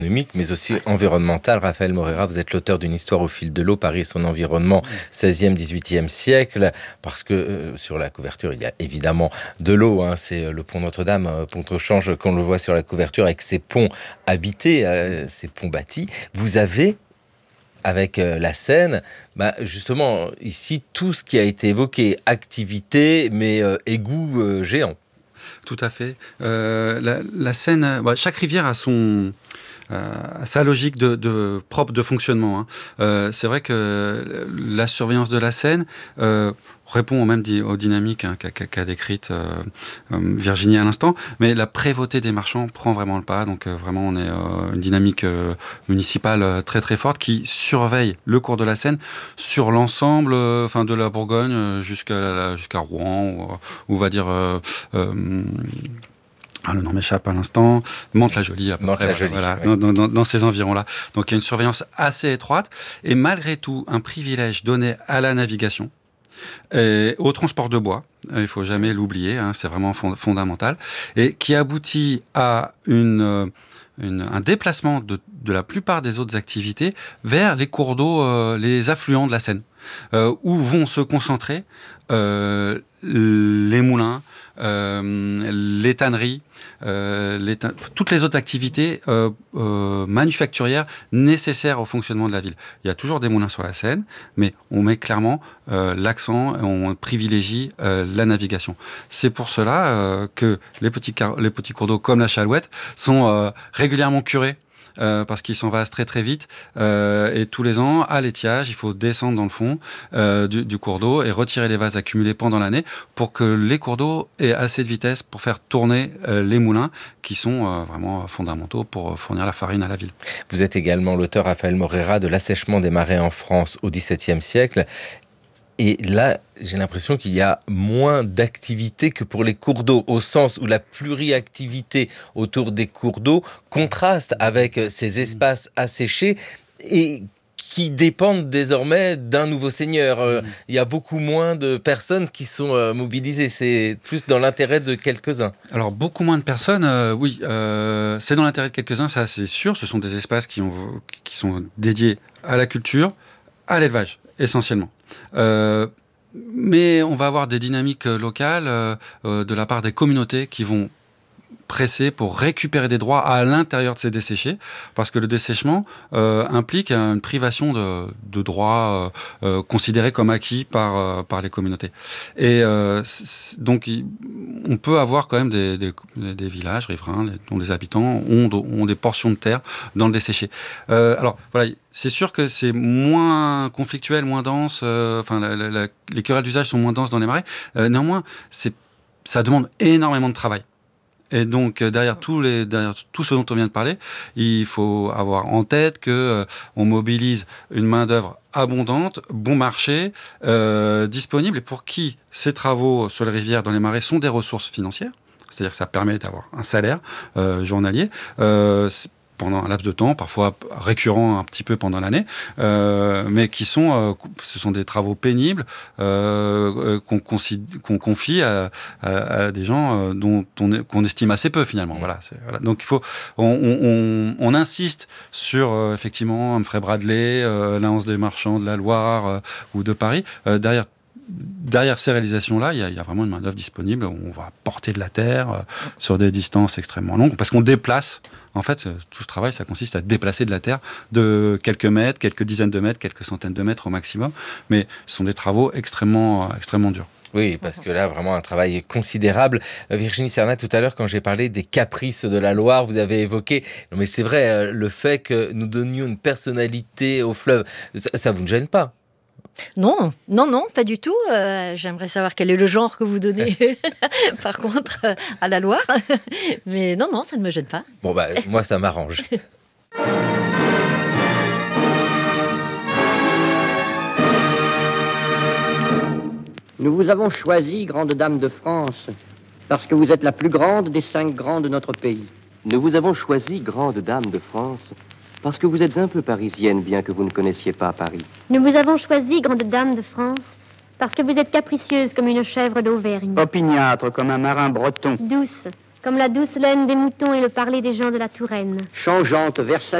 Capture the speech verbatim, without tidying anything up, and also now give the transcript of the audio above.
économique, mais aussi environnemental. Raphaël Moreira, vous êtes l'auteur d'une histoire au fil de l'eau, Paris et son environnement, seizième dix-huitième siècle, parce que euh, sur la couverture, il y a évidemment de l'eau. Hein, c'est le pont Notre-Dame, euh, pont au change, qu'on le voit sur la couverture, avec ses ponts habités, euh, ces ponts bâtis. Vous avez, avec euh, la Seine, bah, justement, ici, tout ce qui a été évoqué, activité, mais euh, égout euh, géant. Tout à fait. Euh, la, la Seine, bah, chaque rivière a son... Euh, sa logique de, de, propre de fonctionnement. Hein. Euh, c'est vrai que la surveillance de la Seine euh, répond même aux dynamiques hein, qu'a, qu'a décrite euh, Virginie à l'instant, mais la prévôté des marchands prend vraiment le pas. Donc euh, vraiment, on est euh, une dynamique euh, municipale euh, très très forte qui surveille le cours de la Seine sur l'ensemble, euh, enfin de la Bourgogne euh, jusqu'à jusqu'à Rouen, ou, ou on va dire. Euh, euh, Ah, le nom m'échappe à l'instant. Mantes-la-Jolie, à peu près, Mantes-la-Jolie, voilà, oui. dans, dans, dans ces environs-là. Donc il y a une surveillance assez étroite et malgré tout un privilège donné à la navigation et au transport de bois. Il ne faut jamais l'oublier, hein, c'est vraiment fond, fondamental. Et qui aboutit à une, une, un déplacement de, de la plupart des autres activités vers les cours d'eau, euh, les affluents de la Seine, euh, où vont se concentrer euh, les moulins, euh, les tanneries, euh, les tan- toutes les autres activités euh, euh, manufacturières nécessaires au fonctionnement de la ville. Il y a toujours des moulins sur la Seine, mais on met clairement euh, l'accent, on privilégie euh, la navigation. C'est pour cela euh, que les petits, car- les petits cours d'eau comme la Chalouette sont euh, régulièrement curés. Euh, parce qu'ils s'envasent très très vite euh, et tous les ans à l'étiage il faut descendre dans le fond euh, du, du cours d'eau et retirer les vases accumulés pendant l'année pour que les cours d'eau aient assez de vitesse pour faire tourner euh, les moulins qui sont euh, vraiment fondamentaux pour fournir la farine à la ville. Vous êtes également l'auteur, Raphaël Moreira, de l'assèchement des marais en France au dix-septième siècle. Et là, j'ai l'impression qu'il y a moins d'activité que pour les cours d'eau, au sens où la pluriactivité autour des cours d'eau contraste avec ces espaces asséchés et qui dépendent désormais d'un nouveau seigneur. Euh, il y a beaucoup moins de personnes qui sont euh, mobilisées. C'est plus dans l'intérêt de quelques-uns. Alors, beaucoup moins de personnes, euh, oui, euh, c'est dans l'intérêt de quelques-uns, ça c'est sûr. Ce sont des espaces qui, ont, qui sont dédiés à la culture, à l'élevage, essentiellement. Euh, mais on va avoir des dynamiques locales euh, euh, de la part des communautés qui vont presser pour récupérer des droits à l'intérieur de ces desséchés, parce que le dessèchement euh, implique une privation de, de droits euh, euh, considérés comme acquis par, euh, par les communautés. Et euh, donc, on peut avoir quand même des, des, des villages riverains dont les habitants ont, ont des portions de terre dans le desséché. Euh, alors, voilà, c'est sûr que c'est moins conflictuel, moins dense, euh, enfin, la, la, la, les querelles d'usage sont moins denses dans les marais. Euh, néanmoins, c'est, ça demande énormément de travail. Et donc, derrière, tous les, derrière tout ce dont on vient de parler, il faut avoir en tête qu'on euh, mobilise une main-d'œuvre abondante, bon marché, euh, disponible, et pour qui ces travaux sur les rivières, dans les marais, sont des ressources financières. C'est-à-dire que ça permet d'avoir un salaire euh, journalier. Euh, pendant un laps de temps, parfois récurrent un petit peu pendant l'année, euh, mais qui sont, euh, ce sont des travaux pénibles euh, qu'on, qu'on confie à, à, à des gens euh, dont on est, qu'on estime assez peu finalement. Voilà, c'est, voilà. Donc il faut, on, on, on insiste sur euh, effectivement Humphrey Bradley, euh, l'Alliance des marchands de la Loire euh, ou de Paris. Euh, derrière Derrière ces réalisations-là, il y, a, il y a vraiment une main-d'œuvre disponible. On va porter de la terre euh, sur des distances extrêmement longues, parce qu'on déplace. En fait, tout ce travail, ça consiste à déplacer de la terre de quelques mètres, quelques dizaines de mètres, quelques centaines de mètres au maximum. Mais ce sont des travaux extrêmement, euh, extrêmement durs. Oui, parce que là, vraiment, un travail considérable. Virginie Cernat, tout à l'heure, quand j'ai parlé des caprices de la Loire, vous avez évoqué, non mais c'est vrai, le fait que nous donnions une personnalité au fleuve, ça, ça vous ne gêne pas? Non, non, non, pas du tout. Euh, j'aimerais savoir quel est le genre que vous donnez, par contre, euh, à la Loire. Mais non, non, ça ne me gêne pas. Bon, bah, moi, ça m'arrange. Nous vous avons choisi, grande dame de France, parce que vous êtes la plus grande des cinq grands de notre pays. Nous vous avons choisi, grande dame de France, parce que vous êtes un peu parisienne, bien que vous ne connaissiez pas Paris. Nous vous avons choisi, grande dame de France, parce que vous êtes capricieuse comme une chèvre d'Auvergne. Opiniâtre comme un marin breton. Douce comme la douce laine des moutons et le parler des gens de la Touraine. Changeante, versatile.